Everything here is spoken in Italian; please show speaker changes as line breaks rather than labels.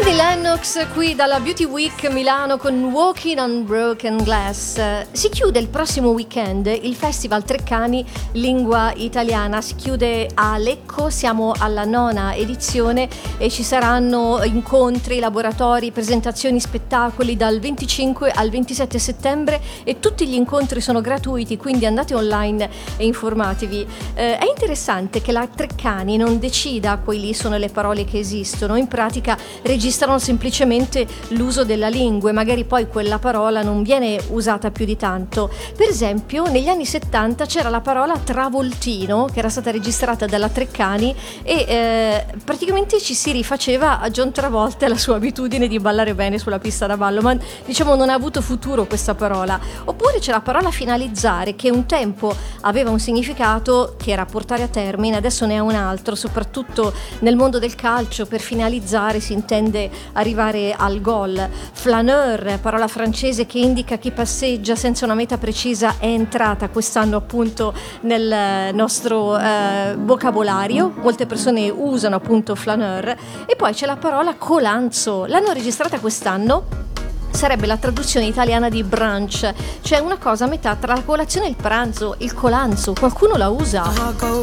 Annie Lennox qui dalla Beauty Week Milano con Walking on Broken Glass. Si chiude il prossimo weekend il Festival Treccani Lingua Italiana, si chiude a Lecco, siamo alla 9ª edizione e ci saranno incontri, laboratori, presentazioni, spettacoli dal 25 al 27 settembre e tutti gli incontri sono gratuiti, quindi andate online e informatevi. È interessante che la Treccani non decida quali sono le parole che esistono, in pratica registrano semplicemente l'uso della lingua e magari poi quella parola non viene usata più di tanto. Per esempio negli anni 70 c'era la parola travoltino che era stata registrata dalla Treccani e praticamente ci si rifaceva a John Travolta e alla sua abitudine di ballare bene sulla pista da ballo, ma diciamo non ha avuto futuro questa parola. Oppure c'è la parola finalizzare che un tempo aveva un significato che era portare a termine, adesso ne ha un altro, soprattutto nel mondo del calcio. Per finalizzare si intende arrivare al gol. Flaneur, parola francese che indica chi passeggia senza una meta precisa, è entrata quest'anno appunto nel nostro vocabolario. Molte persone usano appunto flaneur. E poi c'è la parola colanzo, l'hanno registrata quest'anno. Sarebbe la traduzione italiana di brunch, cioè una cosa a metà tra la colazione e il pranzo, il colanzo. Qualcuno la usa?